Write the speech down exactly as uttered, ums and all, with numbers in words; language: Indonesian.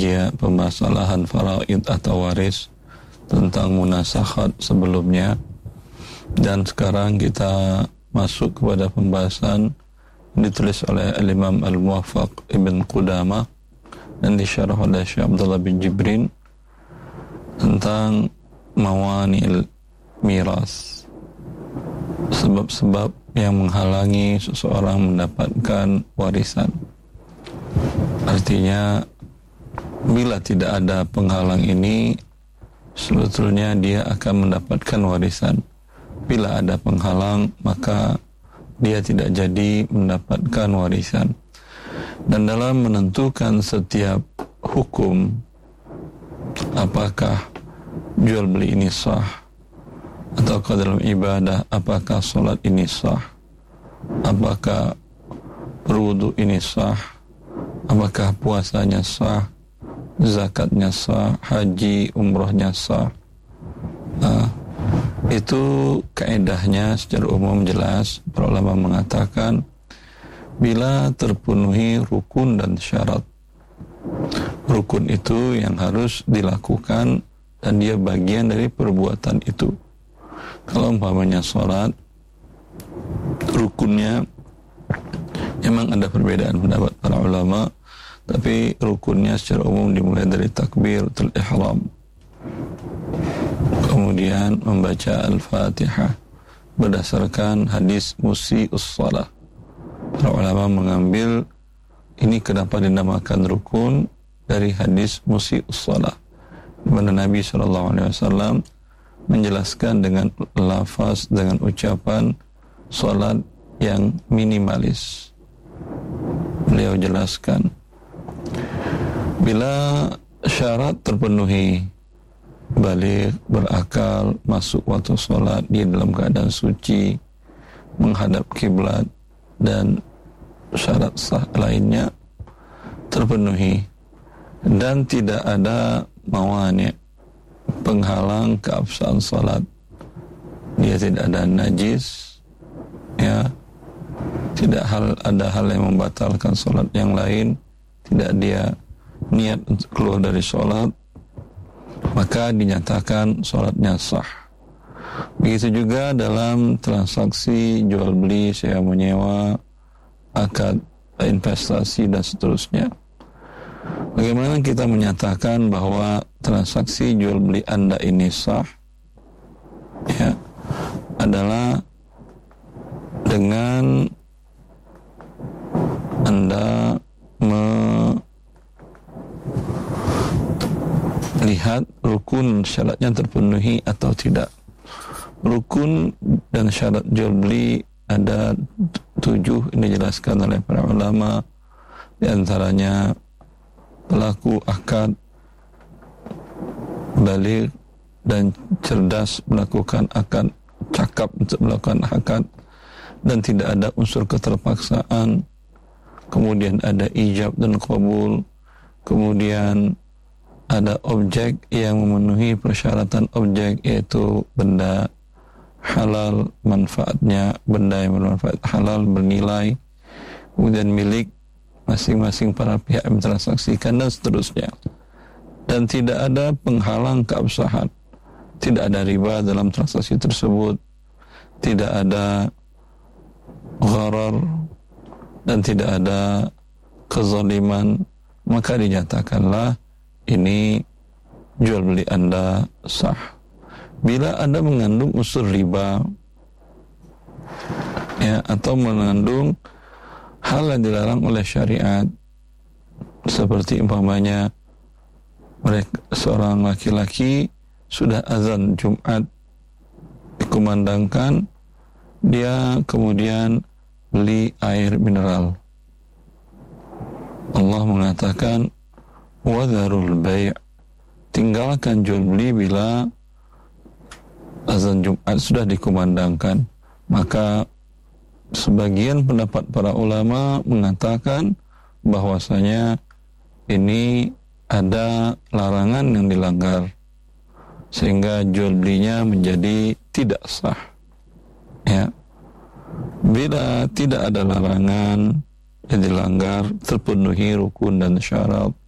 kajian permasalahan faraid atau waris tentang munasakhat sebelumnya, dan sekarang kita masuk kepada pembahasan ditulis oleh Al-Imam Al-Muwaffaq Ibn Qudamah dan disyarah oleh Syekh Abdullah bin Jibrin tentang mawani'il miras, sebab-sebab yang menghalangi seseorang mendapatkan warisan. Artinya bila tidak ada penghalang ini, sebetulnya dia akan mendapatkan warisan. Bila ada penghalang, maka dia tidak jadi mendapatkan warisan. Dan dalam menentukan setiap hukum, apakah jual beli ini sah, atau dalam ibadah, apakah solat ini sah, apakah berwudu ini sah, apakah puasanya sah, zakatnya sah, haji umrohnya sah, nah, itu kaedahnya secara umum jelas. Para ulama mengatakan bila terpenuhi rukun dan syarat. Rukun itu yang harus dilakukan dan dia bagian dari perbuatan itu. Kalau umpamanya sholat, rukunnya memang ada perbedaan pendapat para ulama, tapi rukunnya secara umum dimulai dari takbiratul ihram, kemudian membaca Al-Fatihah berdasarkan hadis musi'us shalah. Para ulama mengambil ini kenapa dinamakan rukun dari hadis musi'us shalah, di mana Nabi shallallahu alaihi wasallam menjelaskan dengan lafaz, dengan ucapan salat yang minimalis. Beliau jelaskan bila syarat terpenuhi, balik, berakal, masuk waktu salat, dia dalam keadaan suci, menghadap kiblat, dan syarat sah lainnya terpenuhi, dan tidak ada mawani', penghalang keabsahan salat, dia tidak ada najis, ya, tidak hal ada hal yang membatalkan salat yang lain, tidak dia niat untuk keluar dari salat, maka dinyatakan salatnya sah. Begitu juga dalam transaksi jual beli, sewa menyewa, akad investasi dan seterusnya. Bagaimana kita menyatakan bahwa transaksi jual beli Anda ini sah? Ya, adalah dengan Anda melihat rukun syaratnya terpenuhi atau tidak. Rukun dan syarat jual beli ada tujuh, ini dijelaskan oleh para ulama. Di antaranya pelaku akad balik dan cerdas melakukan akad, cakap untuk melakukan akad, dan tidak ada unsur keterpaksaan. Kemudian ada ijab dan qabul. Kemudian ada objek yang memenuhi persyaratan objek, yaitu benda halal manfaatnya, benda yang bermanfaat halal, bernilai, kemudian milik masing-masing para pihak yang mentransaksikan, dan seterusnya. Dan tidak ada penghalang keabsahan, tidak ada riba dalam transaksi tersebut, tidak ada gharar, dan tidak ada kezaliman, maka dinyatakanlah ini jual beli Anda sah. Bila Anda mengandung unsur riba, ya, atau mengandung hal yang dilarang oleh syariat, seperti umpamanya mereka, seorang laki-laki sudah azan Jumat dikumandangkan, dia kemudian beli air mineral. Allah mengatakan wadharul bai', tinggalkan jual beli bila azan Jumat sudah dikumandangkan. Maka sebagian pendapat para ulama mengatakan bahwasanya ini ada larangan yang dilanggar, sehingga jual belinya menjadi tidak sah. Ya, bila tidak ada larangan yang dilanggar, terpenuhi rukun dan syarat,